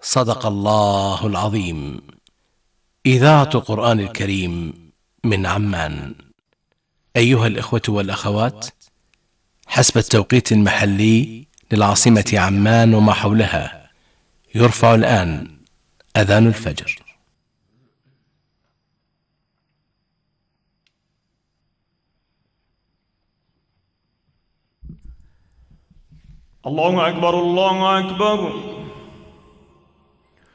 صدق الله العظيم. إذاعة قرآن الكريم من عمان. أيها الإخوة والأخوات، حسب التوقيت المحلي للعاصمة عمان وما حولها، يرفع الآن أذان الفجر. الله أكبر الله أكبر.